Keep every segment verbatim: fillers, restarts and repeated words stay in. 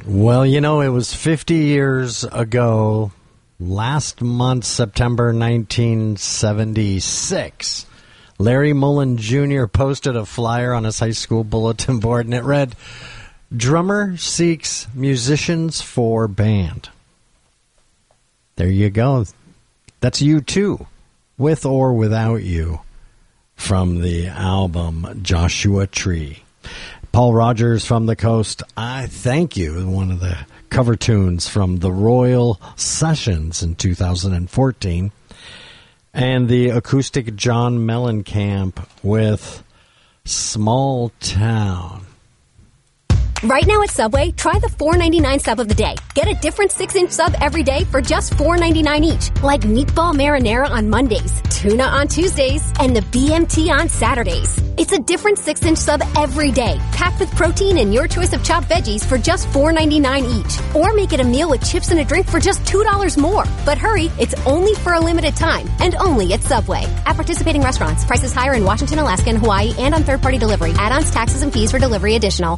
Well, you know, it was fifty years ago, last month, September nineteen seventy-six. Larry Mullen Junior posted a flyer on his high school bulletin board, and it read, "Drummer seeks musicians for band." There you go. That's U two, with or without you, from the album Joshua Tree. Paul Rogers from the Coast, I Thank You, one of the cover tunes from the Royal Sessions in two thousand fourteen. And the acoustic John Mellencamp with Small Town. Right now at Subway, try the four ninety-nine sub of the day. Get a different six-inch sub every day for just four ninety-nine each. Like meatball marinara on Mondays, tuna on Tuesdays, and the B M T on Saturdays. It's a different six-inch sub every day, packed with protein and your choice of chopped veggies for just four ninety-nine each. Or make it a meal with chips and a drink for just two dollars more. But hurry, it's only for a limited time, and only at Subway. At participating restaurants, prices higher in Washington, Alaska, and Hawaii, and on third-party delivery. Add-ons, taxes, and fees for delivery additional.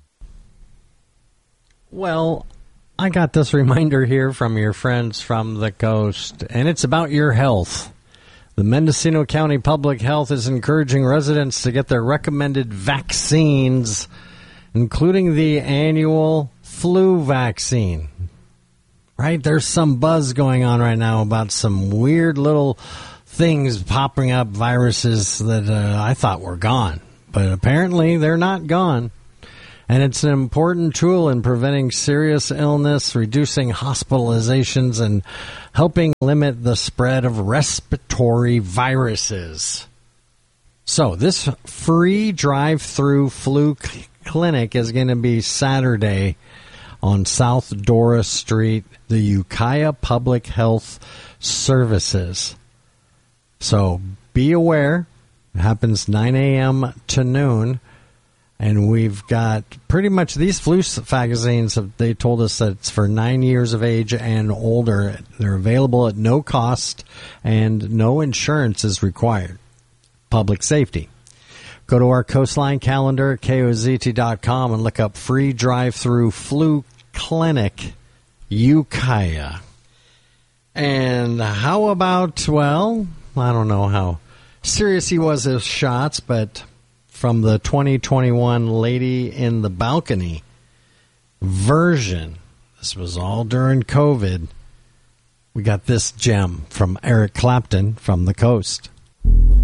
Well, I got this reminder here from your friends from the coast, and it's about your health. The Mendocino County Public Health is encouraging residents to get their recommended vaccines, including the annual flu vaccine. Right? There's some buzz going on right now about some weird little things popping up, viruses that uh, I thought were gone, but apparently they're not gone. And it's an important tool in preventing serious illness, reducing hospitalizations, and helping limit the spread of respiratory viruses. So this free drive-through flu cl- clinic is going to be Saturday on South Dora Street, the Ukiah Public Health Services. So be aware. It happens nine a.m. to noon. And we've got pretty much these flu vaccines, they told us that it's for nine years of age and older. They're available at no cost and no insurance is required. Public safety. Go to our Coastline calendar at K O Z T dot com and look up free drive-through flu clinic Ukiah. And how about, well, I don't know how serious he was his shots, but from the twenty twenty-one Lady in the Balcony version, this was all during COVID, we got this gem from Eric Clapton from the Coast.